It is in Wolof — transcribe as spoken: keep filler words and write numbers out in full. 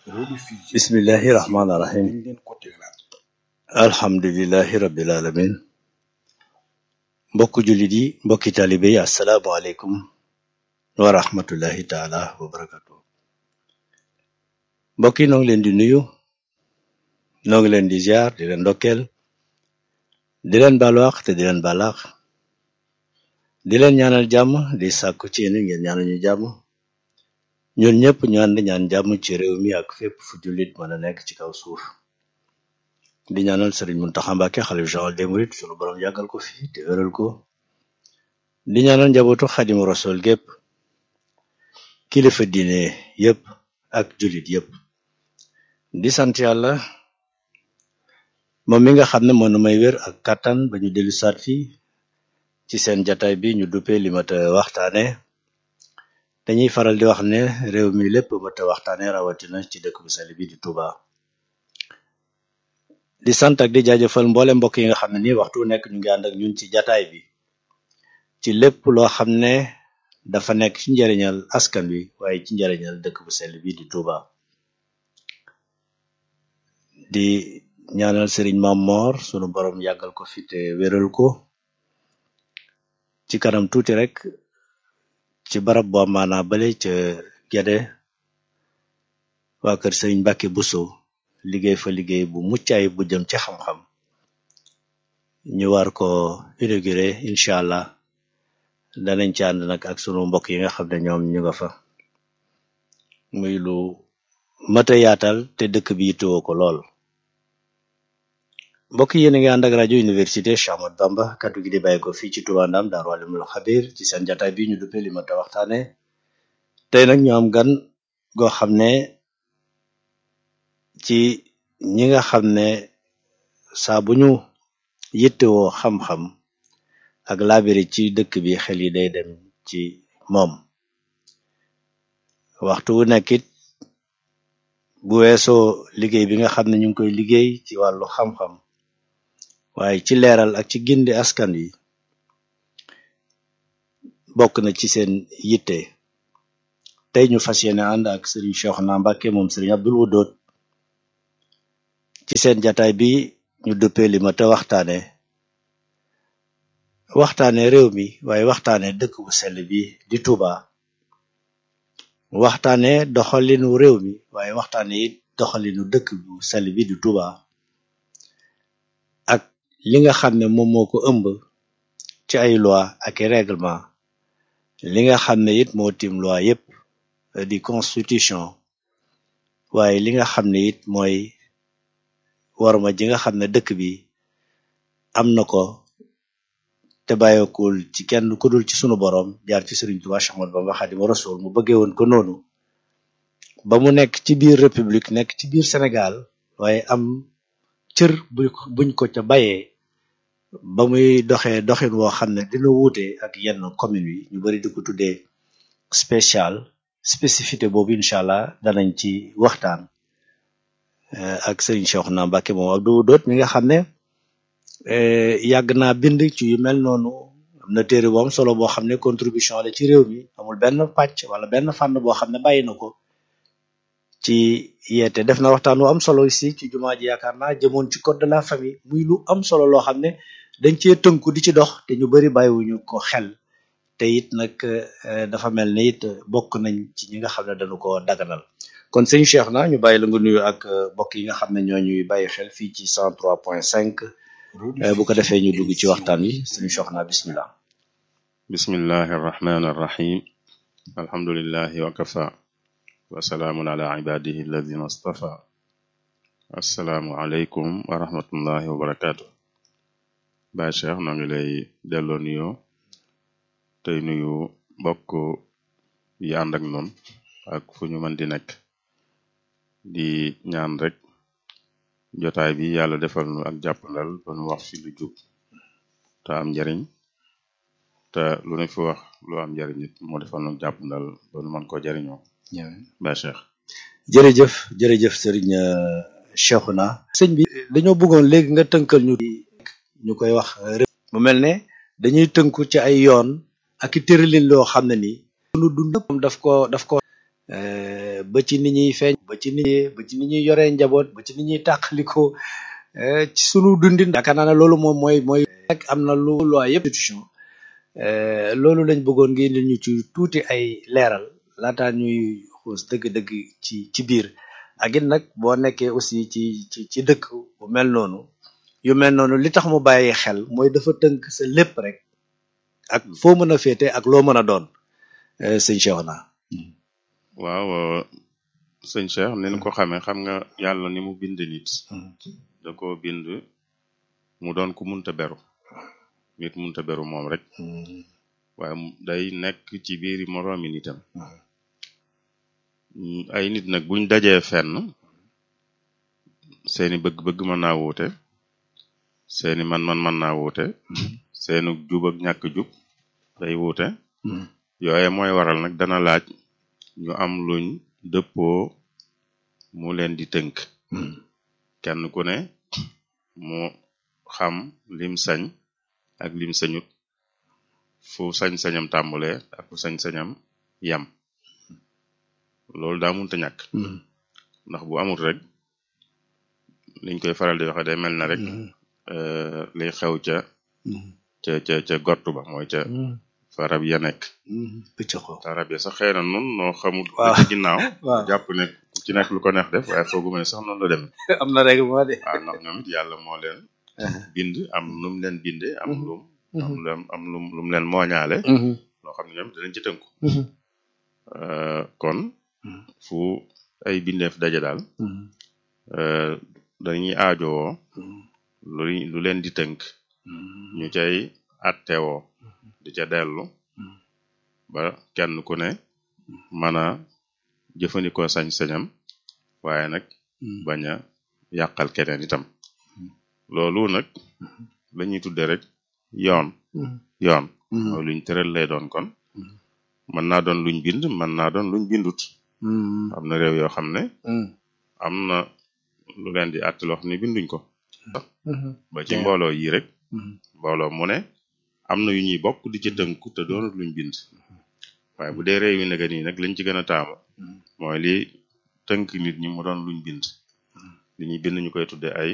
bismillahi rahmaani rahim alhamdulillahi rabbil alamin mbokku jullit yi mbokki taalibe yi assalaamu aleykum wa rahmatullahi taala wa barakatuh mbokk yi noo ngi leen di nuyu noo ngi leen di ziar di leen ndokkeel di leen balwaax te di leen balaax di leen ñaanal jàmm di sàkku ci yéen ngeen ñaanal ñu jàmm ñun ñëpp ñu ànd ñaan jàmm ci réew mi ak fépp fu jullit mën a nekk ci kaw suuf di ñaanal Sëriñ Muntaxa Mbàkke xalif général des mourides sunu borom yàggal ko fi te wéral ko di ñaanal njabootu Xaadimu Rasuul gépp kilifa diine yëpp ak jullit yëpp di sant yàlla moom mi nga xam ne moo nu may wér ak kàttan ba ñu dellu saat fii ci seen jataay bi ñu duppee li mat a waxtaane dañuy faral di wax ne réew mi lépp mat a waxtaane rawatina ci dëkk bu sell bi di Touba di sant ak di jaajëfal mboole mbokk yi nga xam ne nii waxtu nekk ñu ngi ànd ak ñun ci jataay bi ci lépp loo xam ne dafa nekk ci njariñal askan wi waaye ci njariñal dëkk bu sell bi di Touba di ñaanal Sëriñ Maam Moor sunu borom yàggal ko fi te wéral ko ci kanam tuuti rek ci barab boo maanaa bale ca Gede waa kër Sëriñ Mbàkke Buso liggéey fa liggéey bu mucc ayib bu jëm ci xam-xam ñu war ko inauguré incha allah danañ ci ànd nag ak sunu mbokk yi nga xam ne ñoom ñu nga fa muy lu mata yaatal te dëkk bi yittewoo ko lool mbokk yi yéen a ngi ànd ak rajo université Cheikh Ahmadou Bamba kaddu gi di bàyyi ko fii ci Touba Ndam Daaru Alimul Xabir ci seen jataay bi ñu duppee li mata waxtaane tey nag ñu am gan goo xam ne ci ñi nga xam ne saa bu ñu yittewoo xam-xam ak laabiri ci dëkk bi xel yi day dem ci moom waxtu wu nekkit bu weesoo liggéey bi nga xam ne ñu ngi koy liggéey ci wàllu xam-xam waaye ci leeral ak ci gindi askan wi bokk na ci seen yitte tey ñu fas yéene ànd ak Sëriñ Cheikhouna Mbàkke moom Sëriñ Abdul Wudood ci seen jataay bi ñu duppee li mata waxtaane waxtaane réew mi waaye waxtaane dëkk bu sell bi di Touba waxtaane doxalinu réew mi waaye waxtaane it doxalinu dëkk bu sell bi di Touba ak li nga xam ne moom moo ko ëmb ci ay loi ak i règlement li nga xam ne it moo tim loi yépp di constitution waaye li nga xam ne it mooy warma ji nga xam ne dëkk bi am na ko te bàyyokul ci kenn ku dul ci sunu borom jaar ci Sëriñ Tuubaa Séex Ahmadu Bamba Xaadimu Rasuul mu bëggee woon ko noonu ba mu nekk ci biir république nekk ci biir Sénégal waaye am cër bu buñ ko ca bayee ba muy doxee doxin woo xam ne dina wuute ak yenn commune yi ñu bari di ko tuddee spécial spécificité boobu incha allah danañ ci waxtaan ak Sëriñ Cheikhouna Mbàkke moom Abdou Wudood mi nga xam ne yàgg naa bind ci yu mel noonu am na téere bu am solo boo xam ne contribution la ci réew mi amul benn pàcc wala benn fànn boo xam ne bàyyi na ko ci yeete def na waxtaan wu am solo ici ci jumaa ji yaakaar naa jëmoon ci code de la famille muy lu am solo loo xam ne dañ cee tënku di ci dox te ñu bari bàyyiwuñu ko xel te it nag dafa mel ne it bokk nañ ci ñi nga xam ne dañu ko daganal kon sëñ Cheikh na ñu bàyyi la nga nuyu ak mbokk yi nga xam ne ñoo ñuy bàyyi xel fii ci cent trois point cinq bu ko defee ñu dugg ci waxtaan wi sëñ Cheikh na bismillah bismillahi arrahmani arrahim alhamdulillahi wa kafa wa salaamun ala ibadihi alladhina istafa assalaamu aleykum wa rahmatullahi wa barakatuh Baay Cheikh noo ngi lay delloo nuyoo tey nuyu mbokk yi ànd ak noonu ak fu ñu mën di nekk di ñaan rek jotaay bi yàlla defal nu ak jàppandal ba nu wax fi lu jub te am njariñ te lu ne fi wax lu am njariñ it moo defal nu jàppandal ba nu mën koo jariñoo Baay Cheikh jërëjëf jërëjëf Sëriñ Cheikhouna sëñ bi dañoo bëggoon léegi nga tënkal ñu ñu koy wax mu mel ne dañuy tënku ci ay yoon ak i tëralin loo xam ne ni lu dund moom daf ko daf ko euh, ba ci ni ñuy feeñ ba ci ni ba ci ni ñuy yoree njaboot ba ci ni ñuy tàqalikoo euh, ci sunu dundin yaakaar naa ne loolu moom mooy mooy rek am na lu loi yëpp institution euh, loolu lañ bëggoon ngi li ñu ci tuuti ay leeral laataa ñuy xuus dëgg-dëgg ci ci biir ak it nag boo nekkee aussi ci ci ci dëkk bu mel noonu yu mel noonu li tax mu bàyyi xel mooy dafa tënk sa lépp rek ak foo mën a féete ak loo mën a doon euh, sëñ Cheikhouna. waaw euh, sëñ Cheikh ni ñu ko xamee xam nga yàlla ni mu bind nit da ko bind mu doon ku munta beru nit munta beru moom rek waaye mu- day nekk ci biiri moroomi nitam Mm, ay nit nag buñ dajee fenn seeni bëgg-bëgg mën naa wuute seeni man-man mën naa wuute seenu jub ak ñàkk jub day wuute yooye mooy waral nag dana laaj ñu am luñ dëppoo mu leen di tënk kenn ku ne mu xam lim sañ ak lim sañut fu sañ-sañam tàmbalee ak fu sañ-sañam yam loolu daa munta ñàkk ndax bu amul rek liñ koy faral di waxe day mel na rek euh, liy xew ca ca ca ca gott ba mooy ca fa rab ya nekk picc ko te rab ya sax xëy na nun noo xamul waaw ci ginnaaw waaw jàpp ne ku ci nekk lu ko neex def waaye fooguma ne sax noonu la demee am na règlement de waaw ndax ñoom it yàlla moo leen bind am nu mu leen binde am lum am lum am lum lu mu leen mooñaale loo xam ne ñoom dinañ ci tënku Euh, kon fu ay bindeef daje daal euh, dañuy aajowoo lu lu leen di tënk ñu cay attewoo di ca dellu ba kenn ku ne mën a jëfandikoo sañ-sañam waaye nag bañ a yàqal keneen itam loolu nag lañuy tudde rek yoon yoon mooy luñ tëral lay doon kon mën naa doon luñ bind mën naa doon luñ bindut am na réew yoo xam ne am na lu leen di àtt loo xam ne binduñ ko ba ci mbooloo yi rek mbooloo mu ne am na yu ñuy bokk di ci tënku te doonut luñ bind waaye bu dee réew yi nega nii nag liñ ci gën a taamu mooy li tënk nit ñi mu doon luñ bind li ñuy bind ñu koy tudde ay